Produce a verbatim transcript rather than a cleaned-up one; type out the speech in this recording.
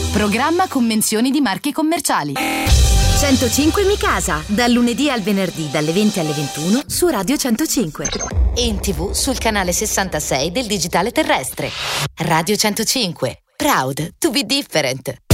Programma con menzioni di marche commerciali. centocinque Mi Casa, dal lunedì al venerdì dalle venti alle ventuno su Radio centocinque. E in tivù sul canale sessantasei del digitale terrestre. Radio centocinque. Proud to be different.